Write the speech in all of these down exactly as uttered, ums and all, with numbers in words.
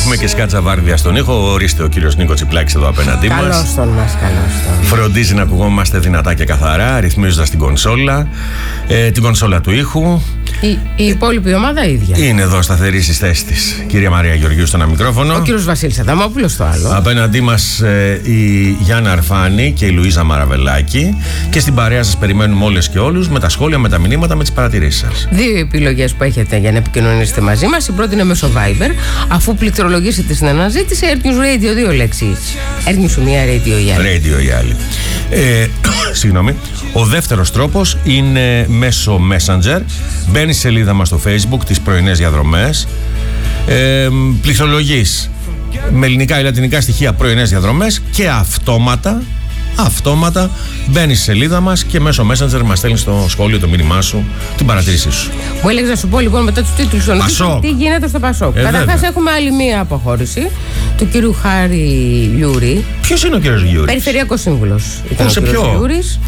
Έχουμε και σκάτσα βάρδια στον ήχο. Ορίστε ο κύριος Νίκο Τσιπλάκης εδώ απέναντί μας. Καλώς τον μας, καλώς τον. Φροντίζει να ακουγόμαστε δυνατά και καθαρά, ρυθμίζοντας την κονσόλα, ε, την κονσόλα του ήχου. Η, η υπόλοιπη ομάδα ίδια. Είναι εδώ σταθερή στις θέσεις της. Κυρία Μαρία Γεωργίου στο ένα μικρόφωνο. Ο κύριος Βασίλης Αδαμόπουλος στο άλλο. Απέναντί μας ε, η Γιάννα Αρφάνη και η Λουίζα Μαραβελάκη. Και στην παρέα σας περιμένουμε όλες και όλους με τα σχόλια, με τα μηνύματα, με τις παρατηρήσεις σας. Δύο επιλογές που έχετε για να επικοινωνήσετε μαζί μας. Η πρώτη είναι μέσω Viber. Αφού πληκτρολογήσετε στην αναζήτηση Air News Radio, δύο λέξεις. Air News μία, Radio η άλλη. Radio η άλλη. Ε, συγγνώμη. Ο δεύτερος τρόπος είναι μέσω Messenger. Μπαίνει στη σελίδα μας στο Facebook, τις πρωινές διαδρομές. Ε, πληκτρολογείς με ελληνικά ή λατινικά στοιχεία πρωινές διαδρομές και αυτόματα Αυτόματα μπαίνει στη σελίδα μας και μέσω Messenger μας στέλνει στο σχόλιο το μήνυμά σου, την παρατήρησή σου. Μου έλεγε να σου πω λοιπόν μετά τους τίτλους των ειδήσεων τι γίνεται στο Πασόκ. Ε, Καταρχάς έχουμε άλλη μία αποχώρηση του κύριου Χάρη Λιούρη. Ποιος είναι ο κύριος Λιούρης? Περιφερειακός σύμβουλος. Ήταν σε ο κύριος ποιο? Λιούρης.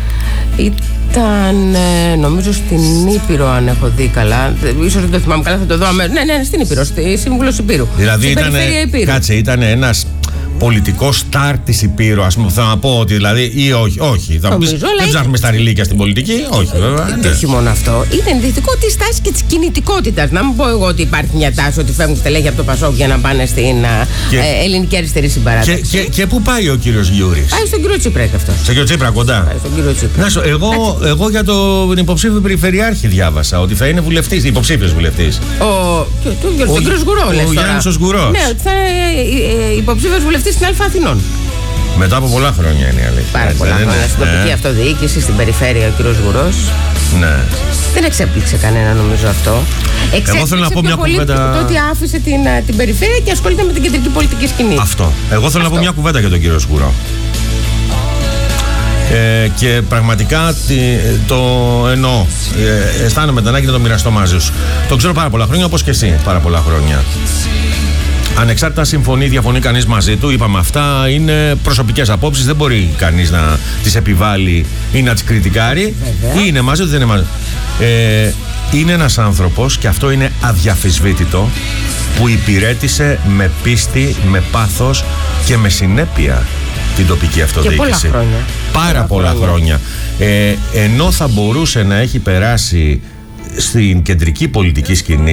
Ήταν ε, νομίζω στην Ήπειρο, αν έχω δει καλά. Ίσως δεν το θυμάμαι καλά, θα το δω αμέσως. Ναι, ναι, στην Ήπειρο, στη Σύμβουλος Ήπειρου. Δηλαδή ήταν, κάτσε, ήταν ένας πολιτικό στάρ της Υπήρου, ας πούμε, θα να πω ότι δηλαδή, ή όχι, όχι. Θα μου πεις, δεν ψάχνουμε στα ρηλίκια στην πολιτική, όχι βέβαια. Και όχι μόνο αυτό. Είναι ενδεικτικό της τάσης και της κινητικότητας. Να μην πω εγώ ότι υπάρχει μια τάση ότι φεύγουν στελέχη από το Πασόκ για να πάνε στην και, ε, ελληνική αριστερή συμπαράταξη. Και, και, και πού πάει ο κύριος Γιούρης? Πάει στον κύριο Τσίπρα και αυτό. Στον κύριο Τσίπρα κοντά. Πάει στον κύριο Τσίπρα. Να σου, εγώ, εγώ για τον υποψήφιο περιφερειάρχη διάβασα ότι θα είναι βουλευτής, υποψήφιος βουλευτής. Ο, και, το, ο, ο κύριος Γκουρό, λες. Ο Γιάννης ο Γκουρός. Ναι, ότι θα είναι υποψήφιος βουλευτής στην Αλφα Αθηνών. Μετά από πολλά χρόνια είναι η αλήθεια. Πάρα πολλά χρόνια. Στην τοπική αυτοδιοίκηση, στην περιφέρεια ο κύριος Γκουρός. Ναι. Δεν εξέπληξε κανένα νομίζω αυτό. Εξέπληξε Εγώ θέλω να πω μια κουβέντα. Το ότι άφησε την, την περιφέρεια και ασχολείται με την κεντρική πολιτική σκηνή. Αυτό. Εγώ θέλω αυτό. να πω μια κουβέντα για τον κύριο Σκουρό. Ε, και πραγματικά το εννοώ. Ε, αισθάνομαι την ανάγκη να το μοιραστώ μαζί σου. Το ξέρω πάρα πολλά χρόνια, όπως και εσύ πάρα πολλά χρόνια. Ανεξάρτητα συμφωνεί, διαφωνεί κανείς μαζί του, είπαμε αυτά είναι προσωπικές απόψεις, δεν μπορεί κανείς να τις επιβάλλει ή να τις κριτικάρει. Βέβαια. Ή είναι μαζί του, δεν είναι μαζί. Ε, είναι ένας άνθρωπος, και αυτό είναι αδιαφυσβήτητο, που υπηρέτησε με πίστη, με πάθος και με συνέπεια την τοπική αυτοδιοίκηση. Και πολλά χρόνια. Πάρα πολλά, πολλά χρόνια. χρόνια. Ε, ενώ θα μπορούσε να έχει περάσει στην κεντρική πολιτική σκηνή,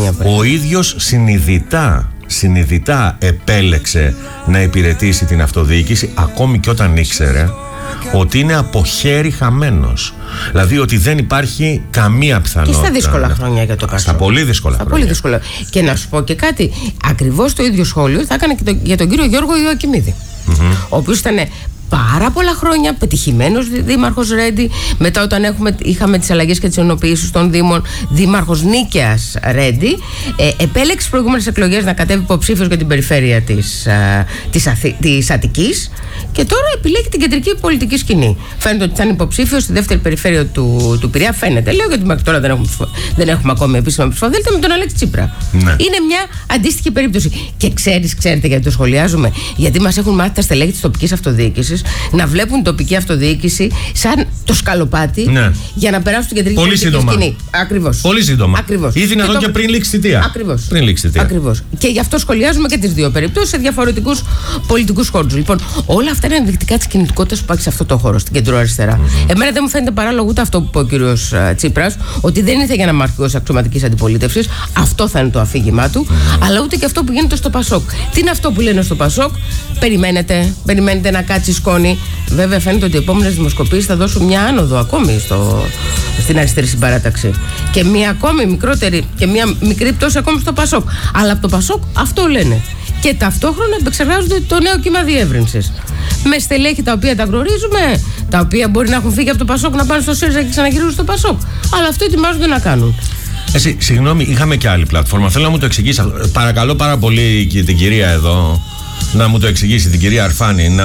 ο ίδιος συνειδητά συνειδητά επέλεξε να υπηρετήσει την αυτοδιοίκηση, ακόμη και όταν ήξερε ότι είναι από χέρι χαμένος. Δηλαδή ότι δεν υπάρχει καμία πιθανότητα. Και στα δύσκολα χρόνια για το Πασόκ. Στα πολύ δύσκολα στα χρόνια. Πολύ δύσκολα. Και να σου πω και κάτι, ακριβώς το ίδιο σχόλιο θα έκανα και το, για τον κύριο Γιώργο Ιωακιμίδη, mm-hmm. ο οποίος ήταν πάρα πολλά χρόνια πετυχημένος δήμαρχος Ρέντι. Μετά, όταν έχουμε, είχαμε τις αλλαγές και τις ενοποιήσεις των δήμων, δήμαρχος Νίκαιας Ρέντι, ε, επέλεξε στις προηγούμενες εκλογές να κατέβει υποψήφιος για την περιφέρεια της, α, της, Αθη, της Αττικής, και τώρα επιλέγει την κεντρική πολιτική σκηνή. Φαίνεται ότι θα είναι υποψήφιος στη δεύτερη περιφέρεια του, του Πειραιά. Φαίνεται. Λέω γιατί μέχρι τώρα δεν έχουμε, δεν έχουμε ακόμη επίσημα ψηφοδέλτια με τον Αλέξη Τσίπρα. Ναι. Είναι μια αντίστοιχη περίπτωση. Και ξέρεις, ξέρετε γιατί το σχολιάζουμε? Γιατί μας έχουν μάθει τα στελέχη της τοπικής αυτοδιοίκησης να βλέπουν την τοπική αυτοδιοίκηση σαν το σκαλοπάτι, ναι, για να περάσουν στην κεντρική πολύ πολιτική σύντομα. σκηνή. Ακριβώς. Πολύ σύντομα. Ακριβώς. Ή δυνατόν και, το... και πριν λήξει θητεία. Ακριβώς. Πριν λήξει θητεία. Ακριβώς. Και γι' αυτό σχολιάζουμε και τις δύο περιπτώσεις σε διαφορετικούς πολιτικούς χώρους. Λοιπόν, όλα αυτά είναι ενδεικτικά της κινητικότητας που υπάρχει σε αυτό το χώρο, στην κεντροαριστερά. Mm-hmm. Εμένα δεν μου φαίνεται παράλογο ούτε αυτό που είπε ο κύριος Τσίπρας, ότι δεν ήρθε για να μάρει ως αξιωματικής αντιπολίτευσης. Αυτό θα είναι το αφήγημά του. Mm-hmm. Αλλά ούτε και αυτό που γίνεται στο Πασόκ. Τι είναι αυτό που λένε στο Πασόκ? Περιμένετε, περιμένετε να κάτσει σκόνη. Βέβαια, φαίνεται ότι οι επόμενες δημοσκοπήσεις θα δώσουν μια άνοδο ακόμη στο, στην αριστερή συμπαράταξη. Και μια ακόμη μικρότερη και μια μικρή πτώση ακόμη στο Πασόκ. Αλλά από το Πασόκ αυτό λένε. Και ταυτόχρονα επεξεργάζονται το νέο κύμα διεύρυνσης. Με στελέχη τα οποία τα γνωρίζουμε, τα οποία μπορεί να έχουν φύγει από το Πασόκ να πάνε στο ΣΥΡΙΖΑ και ξαναγυρίζουν στο Πασόκ. Αλλά αυτό ετοιμάζονται να κάνουν. Εσύ, συγγνώμη, είχαμε και άλλη πλατφόρμα. Θέλω να μου το εξηγήσει. Παρακαλώ πάρα πολύ και την κυρία εδώ να μου το εξηγήσει, την κυρία Αρφάνη, να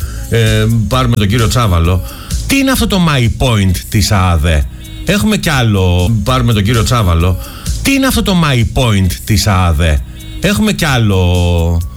ε, πάρουμε τον κύριο Τσάβαλο. Τι είναι αυτό το My Point της ΑΑΔΕ? Έχουμε κι άλλο. Πάρουμε τον κύριο Τσάβαλο. Τι είναι αυτό το My Point της ΑΑΔΕ? Έχουμε κι άλλο.